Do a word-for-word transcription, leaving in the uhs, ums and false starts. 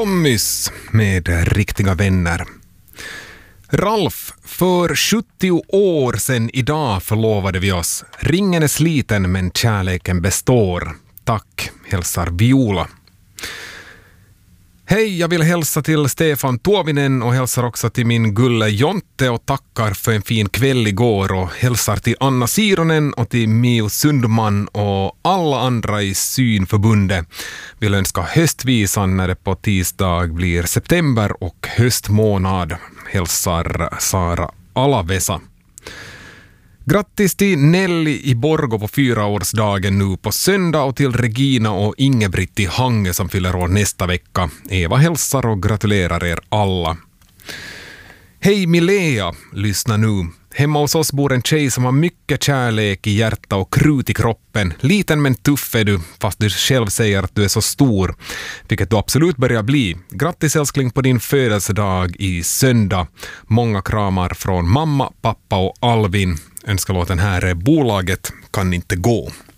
Tommys med riktiga vänner. Ralf, för sjuttio år sedan idag förlovade vi oss. Ringen är sliten men kärleken består. Tack, hälsar Viola. Hej, jag vill hälsa till Stefan Tuovinen och hälsar också till min gulle Jonte och tackar för en fin kväll igår och hälsar till Anna Sironen och till Mio Sundman och alla andra i Synförbundet. Vill önska höstvisan när det på tisdag blir september och höstmånad, hälsar Sara Alavesa. Grattis till Nelly i Borgå på fyraårsdagen nu på söndag och till Regina och Ingebritt i Hange som fyller år nästa vecka. Eva hälsar och gratulerar er alla. Hej Milea, lyssna nu. Hemma hos oss bor en tjej som har mycket kärlek i hjärta och krut i kroppen. Liten men tuff är du, fast du själv säger att du är så stor. Vilket du absolut börjar bli. Grattis älskling på din födelsedag i söndag. Många kramar från mamma, pappa och Alvin. Önskalåten här är Bolaget kan inte gå.